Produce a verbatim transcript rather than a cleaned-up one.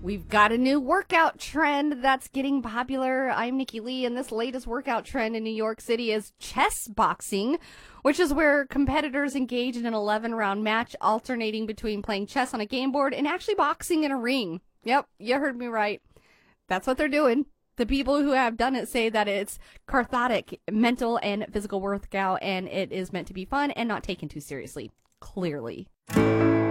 We've got a new workout trend that's getting popular. I'm Nikki Lee, and this latest workout trend in New York City is chess boxing, which is where competitors engage in an eleven-round match, alternating between playing chess on a game board and actually boxing in a ring. Yep, you heard me right. That's what they're doing. The people who have done it say that it's cathartic mental and physical workout, and it is meant to be fun and not taken too seriously, clearly.